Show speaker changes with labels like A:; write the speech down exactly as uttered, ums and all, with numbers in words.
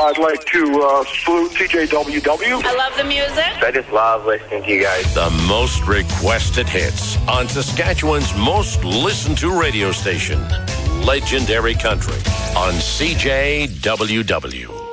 A: I'd like to uh, salute C J W W.
B: I love the music.
C: I just love listening to you guys.
D: The most requested hits on Saskatchewan's most listened to radio station, Legendary Country, on C J W W.